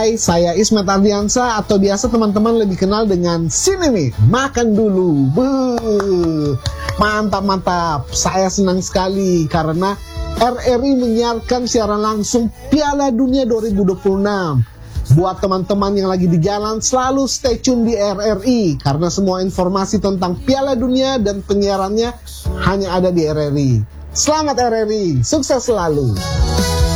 Hai, saya Ismet Ardiansa atau biasa teman-teman lebih kenal dengan Sinemi. Makan dulu. Mantap. Saya senang sekali karena RRI menyiarkan siaran langsung Piala Dunia 2026. Buat teman-teman yang lagi di jalan, selalu stay tune di RRI karena semua informasi tentang Piala Dunia dan penyiarannya hanya ada di RRI. Selamat RRI, sukses selalu.